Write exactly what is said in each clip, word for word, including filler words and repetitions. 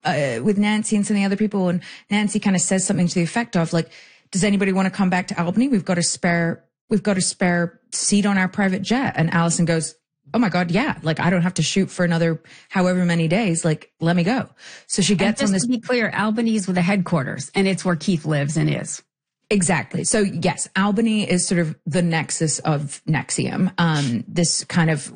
uh, with Nancy and some of the other people. And Nancy kind of says something to the effect of like, does anybody want to come back to Albany? We've got a spare, we've got a spare seat on our private jet. And Allison goes, oh my God, yeah. Like, I don't have to shoot for another however many days. Like, let me go. So she gets on this. To be clear, Albany's with the headquarters, and it's where Keith lives and is. Exactly. So yes, Albany is sort of the nexus of N X I V M. Um, this kind of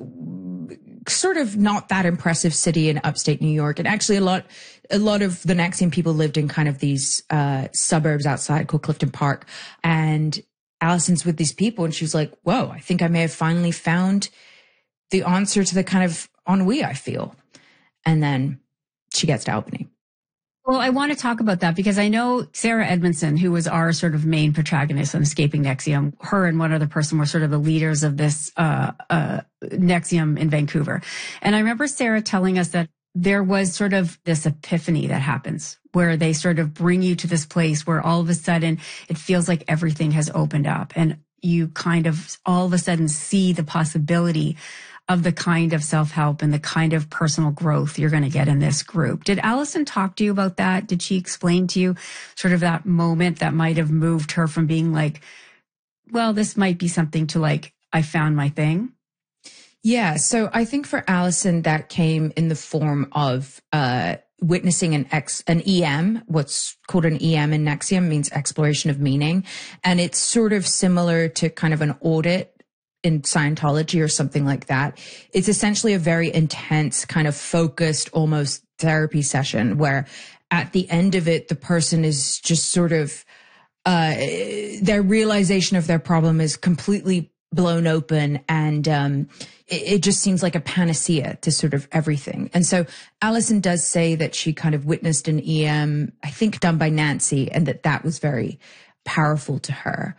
sort of not that impressive city in upstate New York. And actually a lot, a lot of the N X I V M people lived in kind of these, uh, suburbs outside called Clifton Park. And Allison's with these people and she was like, whoa, I think I may have finally found the answer to the kind of ennui I feel. And then she gets to Albany. Well, I want to talk about that because I know Sarah Edmondson, who was our sort of main protagonist on Escaping N X I V M, her and one other person were sort of the leaders of this uh, uh, N X I V M in Vancouver. And I remember Sarah telling us that there was sort of this epiphany that happens where they sort of bring you to this place where all of a sudden it feels like everything has opened up and you kind of all of a sudden see the possibility of the kind of self-help and the kind of personal growth you're going to get in this group. Did Allison talk to you about that? Did she explain to you sort of that moment that might have moved her from being like, well, this might be something to like, I found my thing? Yeah. So I think for Allison, that came in the form of, uh, witnessing an X, an E M, what's called an E M in N X I V M means exploration of meaning. And it's sort of similar to kind of an audit in Scientology or something like that. It's essentially a very intense kind of focused, almost therapy session where at the end of it, the person is just sort of, uh, their realization of their problem is completely blown open and, um, it, it just seems like a panacea to sort of everything. And so Allison does say that she kind of witnessed an E M, I think done by Nancy, and that that was very powerful to her.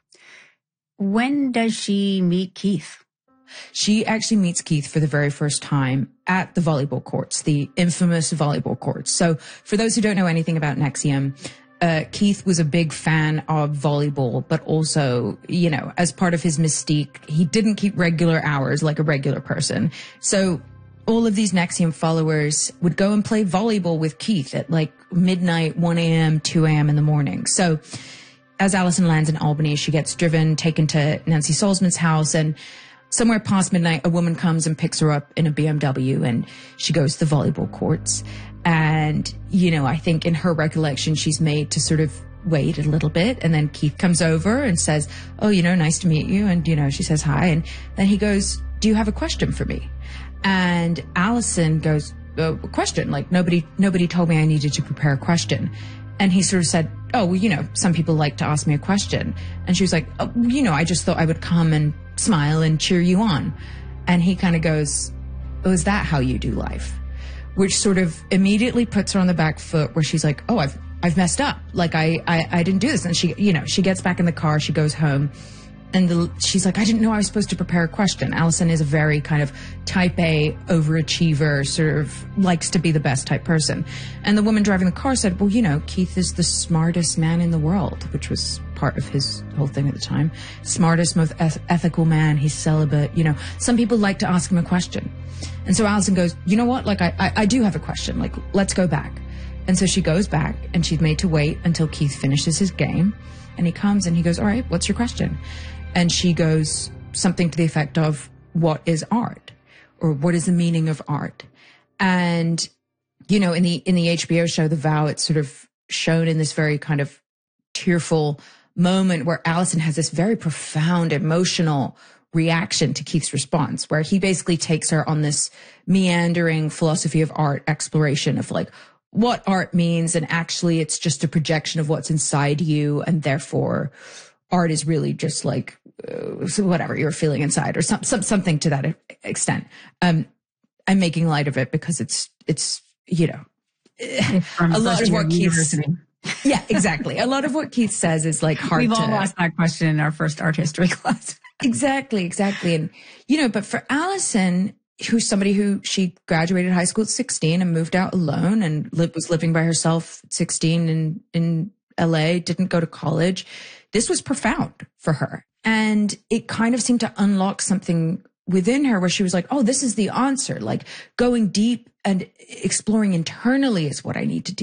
When does she meet Keith? She actually meets Keith for the very first time at the volleyball courts, the infamous volleyball courts. So for those who don't know anything about N X I V M, uh, Keith was a big fan of volleyball, but also, you know, as part of his mystique, he didn't keep regular hours like a regular person. So all of these N X I V M followers would go and play volleyball with Keith at like midnight, one a.m., two a.m. in the morning. So as Allison lands in Albany, she gets driven, taken to Nancy Salzman's house, and somewhere past midnight, a woman comes and picks her up in a B M W, and she goes to the volleyball courts. And, you know, I think in her recollection, she's made to sort of wait a little bit. And then Keith comes over and says, oh, you know, nice to meet you. And, you know, she says hi. And then he goes, do you have a question for me? And Allison goes, uh, question, like nobody, nobody told me I needed to prepare a question. And he sort of said, oh, well, you know, some people like to ask me a question. And she was like, oh, you know, I just thought I would come and smile and cheer you on. And he kind of goes, oh, is that how you do life? Which sort of immediately puts her on the back foot where she's like, oh, I've, I've messed up. Like I, I, I didn't do this. And she, you know, she gets back in the car, she goes home. And the, she's like, I didn't know I was supposed to prepare a question. Allison is a very kind of type A overachiever, sort of likes to be the best type person. And the woman driving the car said, well, you know, Keith is the smartest man in the world, which was part of his whole thing at the time. Smartest, most eth- ethical man. He's celibate. You know, some people like to ask him a question. And so Allison goes, you know what? Like, I, I, I do have a question. Like, let's go back. And so she goes back and she's made to wait until Keith finishes his game. And he comes and he goes, all right, what's your question? And she goes something to the effect of, what is art? Or what is the meaning of art? And, you know, in the, in the H B O show, The Vow, it's sort of shown in this very kind of tearful moment where Allison has this very profound emotional reaction to Keith's response, where he basically takes her on this meandering philosophy of art exploration of like what art means. And actually it's just a projection of what's inside you. And therefore art is really just like uh, so whatever you're feeling inside or some, some, something to that extent. Um, I'm making light of it because it's, it's, you know, a lot of what Keith, yeah, exactly. A lot of what Keith says is like hard We've to. all asked that question in our first art history class. Exactly, exactly. And, you know, but for Allison, who's somebody who she graduated high school at sixteen and moved out alone and lived, was living by herself at sixteen in, in L A, didn't go to college. This was profound for her. And it kind of seemed to unlock something within her where she was like, oh, this is the answer. Like going deep and exploring internally is what I need to do.